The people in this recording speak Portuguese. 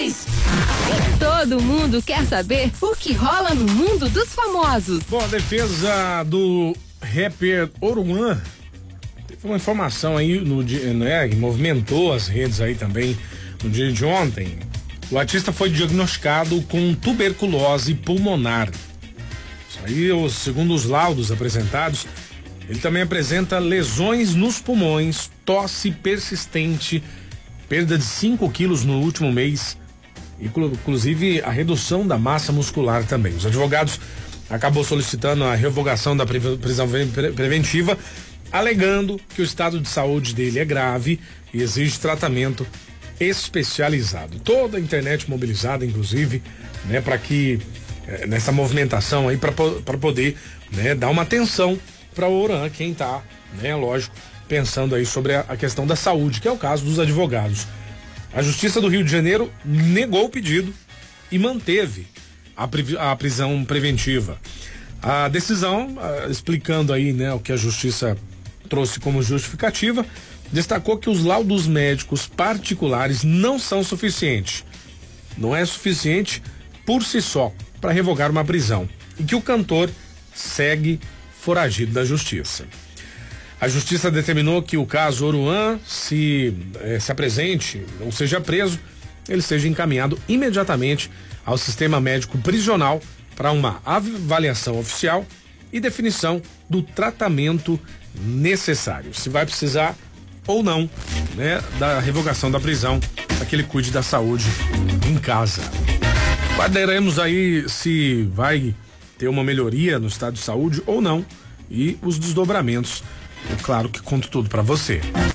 2. Todo mundo quer saber o que rola no mundo dos famosos. Bom, a defesa do rapper Oruan teve uma informação aí no dia, né, que movimentou as redes aí também no dia de ontem. O artista foi diagnosticado com tuberculose pulmonar. Isso aí, segundo os laudos apresentados, ele também apresenta lesões nos pulmões, tosse persistente, perda de 5 quilos no último mês, inclusive a redução da massa muscular também. Os advogados acabou solicitando a revogação da prisão preventiva, alegando que o estado de saúde dele é grave e exige tratamento especializado. Toda a internet mobilizada, inclusive, né, para que nessa movimentação aí para poder, né, dar uma atenção para o Oruan, quem tá, né, lógico, pensando aí sobre a questão da saúde, que é o caso dos advogados. A Justiça do Rio de Janeiro negou o pedido e manteve a prisão preventiva. A decisão, explicando aí, né, o que a Justiça trouxe como justificativa, destacou que os laudos médicos particulares não são suficientes. Não é suficiente por si só para revogar uma prisão e que o cantor segue foragido da Justiça. A Justiça determinou que o caso Oruan se apresente ou seja preso, ele seja encaminhado imediatamente ao sistema médico prisional para uma avaliação oficial e definição do tratamento necessário. Se vai precisar ou não, né, da revogação da prisão, para que ele cuide da saúde em casa. Guardaremos aí se vai ter uma melhoria no estado de saúde ou não e os desdobramentos. É claro que conto tudo para você.